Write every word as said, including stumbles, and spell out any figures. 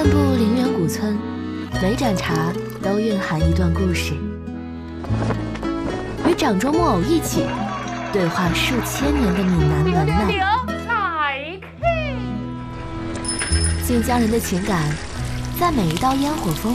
漫步陵园古村，每盏茶都蕴含一段故事。与掌中木偶一起对话数千年的闽南文呐，晋江人的情感，在每一道烟火风